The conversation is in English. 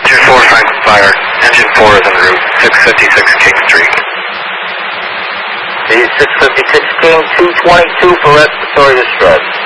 Engine 4, Franklin Fire. Engine 4 is en route, 656 King Street. The 656 King, 222 for respiratory distress.